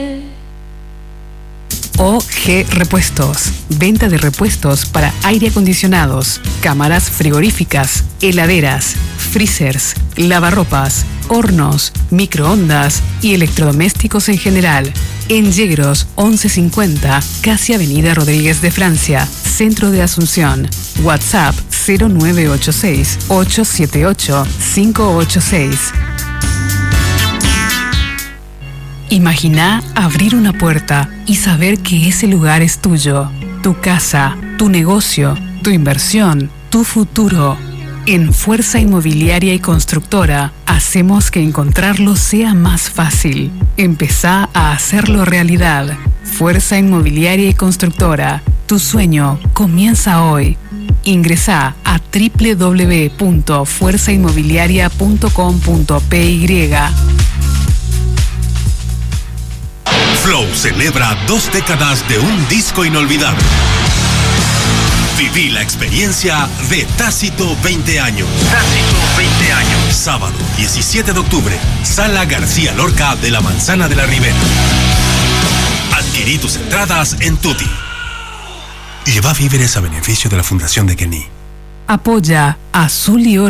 OG Repuestos. Venta de repuestos para aire acondicionados, cámaras frigoríficas, heladeras, freezers, lavarropas, hornos, microondas y electrodomésticos en general. En Yegros 1150, casi Avenida Rodríguez de Francia, Centro de Asunción. WhatsApp 0986 878 586. Imagina abrir una puerta y saber que ese lugar es tuyo, tu casa, tu negocio, tu inversión, tu futuro. En Fuerza Inmobiliaria y Constructora hacemos que encontrarlo sea más fácil. Empezá a hacerlo realidad. Fuerza Inmobiliaria y Constructora. Tu sueño comienza hoy. Ingresá a www.fuerzainmobiliaria.com.py. Flow celebra 2 décadas de un disco inolvidable. Viví la experiencia de Tácito 20 años. Tácito 20 años. Sábado 17 de octubre, Sala García Lorca de la Manzana de la Ribera. Adquirí tus entradas en Tuti. Lleva víveres a beneficio de la Fundación de Kenny. Apoya Azul y Oro.